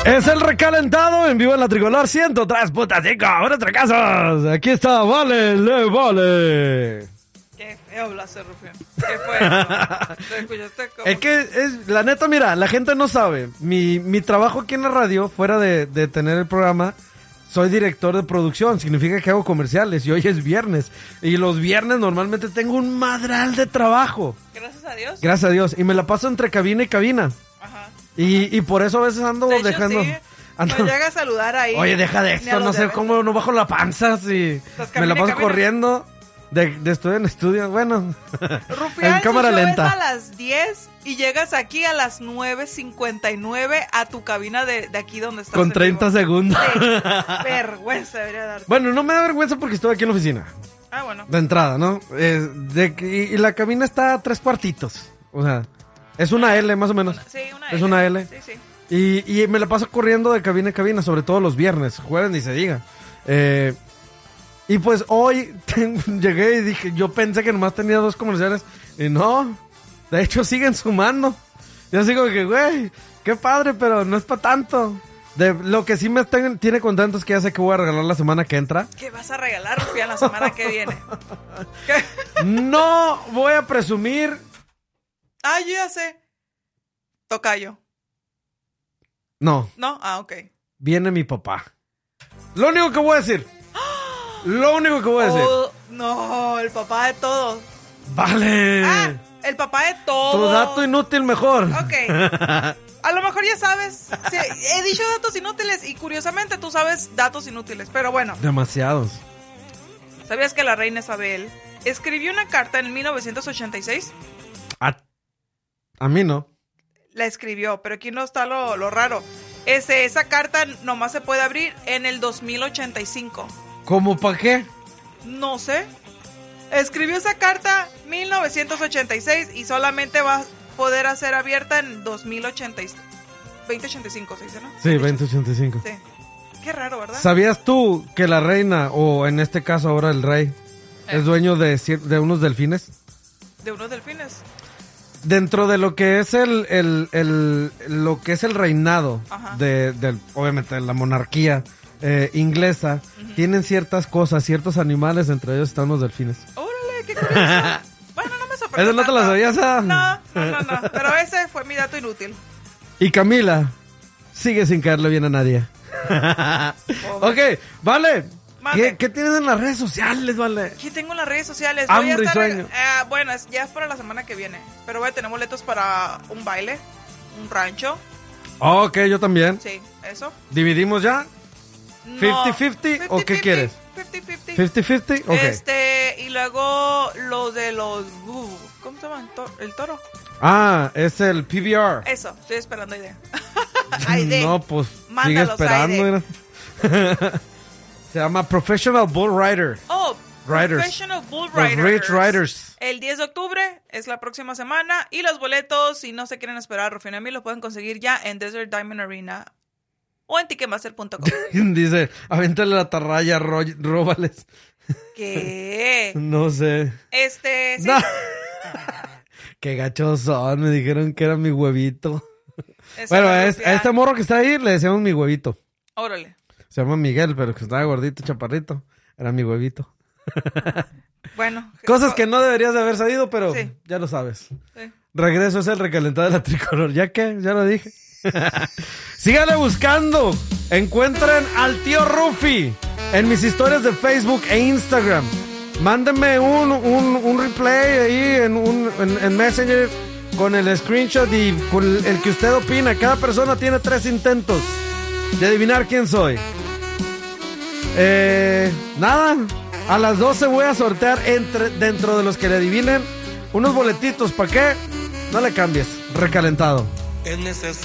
Es el recalentado en vivo en la Tricolor 103.5. Buenos fracasos. Aquí está, vale, le vale. Qué feo lo hace Rufián. ¿Qué fue eso? ¿Te escuchaste como? Es que, la neta, mira, la gente no sabe. Mi trabajo aquí en la radio, fuera de tener el programa, soy director de producción. Significa que hago comerciales y hoy es viernes. Y los viernes normalmente tengo un madral de trabajo. Gracias a Dios. Gracias a Dios. Y me la paso entre cabina y cabina. Ajá. Y por eso a veces ando De hecho, dejando... sí. ando- No llega a saludar ahí. Oye, deja de Ni a esto, los no de sé ventas. cómo no bajo la panza si Estás me camina la y paso camina. corriendo de estudio en estudio. Bueno, Rufián, en cámara su show lenta. es a las 10 y llegas aquí a las 9:59 a tu cabina de aquí donde estás. Con en 30 vivo. segundos. Sí. Vergüenza debería darte. Bueno, no me da vergüenza porque estoy aquí en la oficina. Ah, bueno. De entrada, ¿no? Y la cabina está a 3 cuartitos. O sea, es una L más o menos. Sí, una Es L. una L. Sí, sí. Y me la paso corriendo de cabina en cabina, sobre todo los viernes. Jueves ni se diga. Y pues hoy llegué y dije, yo pensé que nomás tenía 2 comerciales. Y no, de hecho siguen sumando. Yo sigo que, güey, qué padre, pero no es para tanto. Lo que sí me tiene contento es que ya sé que voy a regalar la semana que entra. ¿Qué vas a regalar, Rufián, la semana que viene? ¿Qué? No voy a presumir. Ah, yo ya sé. Tocayo. No, ¿No? Ah, ok. viene mi papá. Lo único que voy a decir. Lo único que voy a decir. Oh, no, el papá de todos. Vale. Ah, el papá de todos. Tu dato inútil mejor. Ok. A lo mejor ya sabes. Sí, he dicho datos inútiles y curiosamente tú sabes datos inútiles. Pero bueno, Demasiados. ¿sabías que la reina Isabel escribió una carta en 1986? A mí no. La escribió, pero aquí no está lo raro. Esa carta nomás se puede abrir en el 2085. ¿Cómo para qué? No sé. Escribió esa carta 1986 y solamente va a poder ser abierta en 2085, se dice, ¿no? Sí, 2085. Sí. Qué raro, ¿verdad? ¿Sabías tú que la reina, o en este caso ahora el rey, es dueño de unos delfines? De unos delfines. Dentro de lo que es lo que es el reinado Ajá. obviamente de la monarquía inglesa, tienen ciertas cosas, ciertos animales, entre ellos están los delfines. Órale, qué curioso. Bueno, no me sorprendió. ¿Eso no te lo tanto. sabías? No. Pero ese fue mi dato inútil. Y Camila sigue sin caerle bien a nadie. Ok, vale. Mande. ¿Qué tienes en las redes sociales, vale? ¿Qué tengo en las redes sociales? Hambre y sueño. Bueno, ya es para la semana que viene. Pero voy a tener boletos para un baile, un rancho. Ok, yo también. Sí, eso. ¿Dividimos ya? No. 50-50 o qué quieres? 50-50. 50-50, ok. Y luego lo de los... ¿cómo se llama? ¿El toro? Ah, es el PBR. Eso, estoy esperando idea. Aide. No, pues Mándalos, sigue esperando. Aide. mira. Se llama Professional Bull Rider. Oh, Riders. Professional Bull Los Riders. Rich Riders. El 10 de octubre es la próxima semana. Y los boletos, si no se quieren esperar a Rufián y a mí, los pueden conseguir ya en Desert Diamond Arena o en ticketmaster.com. Dice, avéntale la atarraya, róbales. ¿Qué? No sé. Sí. No. Qué gachos son, me dijeron que era mi huevito. Eso Bueno, de a Rufián. este morro que está ahí le decíamos mi huevito. Órale. Se llama Miguel, pero que estaba gordito, chaparrito. Era mi huevito. Bueno. Cosas que no deberías de haber sabido, pero Sí. ya lo sabes. Sí. Regreso es el recalentado de la Tricolor. ¿Ya qué? Ya lo dije. Síganle buscando. Encuentren al tío Rufi en mis historias de Facebook e Instagram. Mándenme un replay ahí en Messenger con el screenshot y con el que usted opina. Cada persona tiene 3 intentos de adivinar quién soy. Nada. A las 12 voy a sortear dentro de los que le adivinen unos boletitos. ¿Para qué? No le cambies. Recalentado. Es necesario.